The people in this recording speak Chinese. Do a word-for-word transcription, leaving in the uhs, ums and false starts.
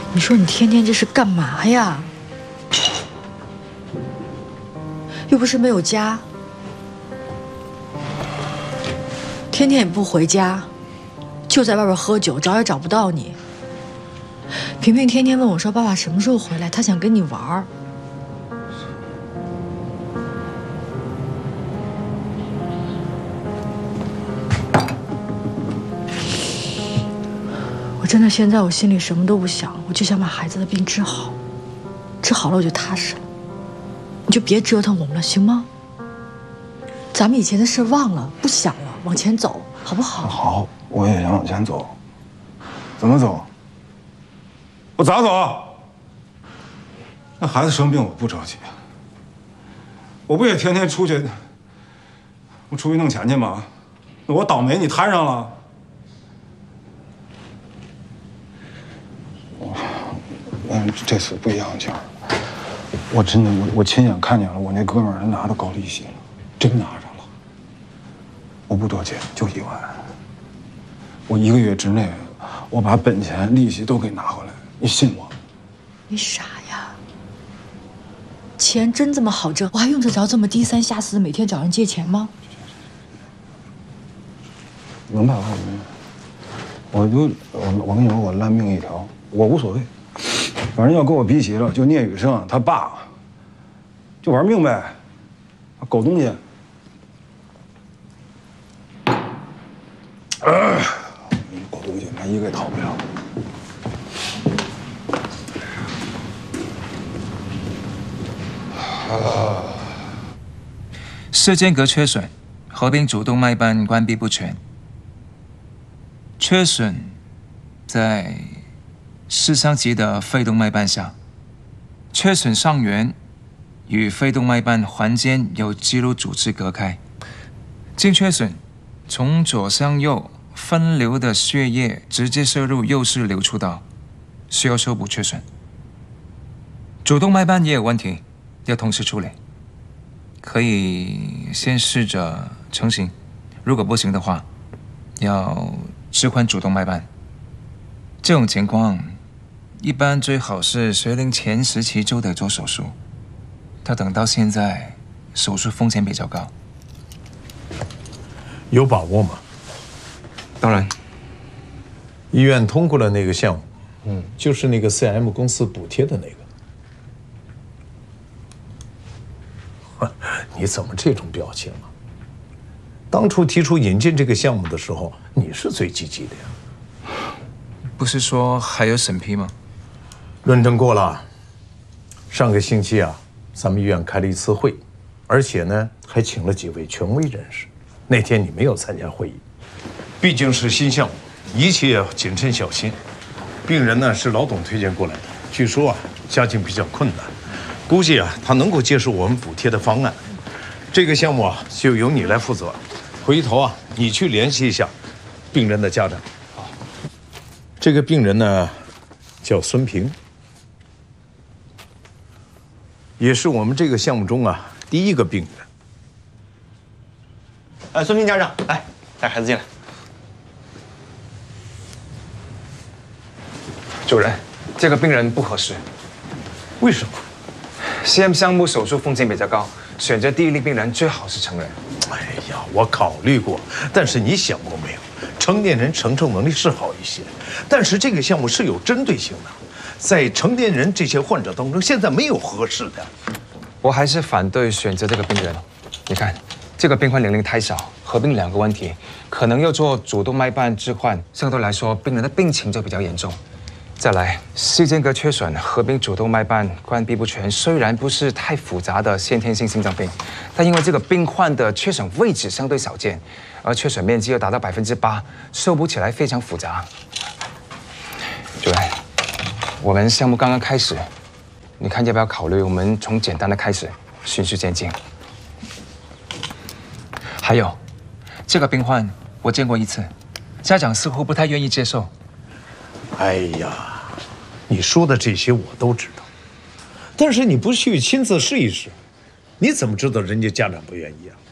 你说你天天这是干嘛呀？又不是没有家，天天也不回家，就在外边喝酒，找也找不到你。萍萍天天问我说：“爸爸什么时候回来？他想跟你玩儿。”我真的现在我心里什么都不想，我就想把孩子的病治好，治好了我就踏实了。你就别折腾我们了，行吗？咱们以前的事忘了，不想了，往前走，好不好？ 好，我也想往前走。怎么走？我咋走？那孩子生病我不着急，我不也天天出去，我出去弄钱去吗？那我倒霉你摊上了。我，嗯，这次不一样，静儿，我真的我我亲眼看见了，我那哥们儿他拿到高利息了，真拿着了。我不多借，就一万。我一个月之内，我把本钱、利息都给拿回来，你信我？ 你傻呀？钱真这么好挣？我还用得着这么低三下四的每天找人借钱吗？ 能办法没？我就我我跟你说，我烂命一条，我无所谓，反正要跟我逼急了，就聂宇胜他爸，就玩命呗，狗东西。呃，狗东西，他一个也逃不了。啊！ 室间隔缺损，合并主动脉瓣关闭不全。缺损在室上级的肺动脉瓣下，缺损上缘与肺动脉瓣环间有肌肉组织隔开。经缺损，从左向右分流的血液直接射入右室流出道，需要修补缺损。主动脉瓣也有问题，要同时处理。可以先试着成型，如果不行的话，要置换主动脉瓣。这种情况，一般最好是学龄前时期就得做手术。他等到现在，手术风险比较高。 有把握吗？ 当然。 医院通过了那个项目，嗯，就是那个 C M 公司补贴的那个。你怎么这种表情啊？当初提出引进这个项目的时候，你是最积极的呀。 不是说还有审批吗？ 论证过了。上个星期啊，咱们医院开了一次会，而且呢还请了几位权威人士。那天你没有参加会议，毕竟是新项目，一切要谨慎小心。病人呢是老董推荐过来的，据说啊家境比较困难，估计啊他能够接受我们补贴的方案。这个项目啊就由你来负责，回头啊你去联系一下病人的家长。好，这个病人呢叫孙平，也是我们这个项目中啊第一个病人。 呃，孙平家长，来带孩子进来。 主任，这个病人不合适。 为什么 ？C M 项目手术风险比较高，选择第一例病人最好是成人。 哎呀，我考虑过，但是你想过没有？成年人承受能力是好一些，但是这个项目是有针对性的，在成年人这些患者当中，现在没有合适的。 我还是反对选择这个病人。你看，这个病患年龄太小，合并两个问题，可能要做主动脉瓣置换，相对来说病人的病情就比较严重。再来，室间隔缺损合并主动脉瓣关闭不全，虽然不是太复杂的先天性心脏病，但因为这个病患的缺损位置相对少见，而缺损面积又达到百分之八，修补起来非常复杂。主任，我们项目刚刚开始，你看要不要考虑我们从简单的开始，循序渐进？还有，这个病患我见过一次，家长似乎不太愿意接受。 哎呀，你说的这些我都知道，但是你不去亲自试一试，你怎么知道人家家长不愿意啊？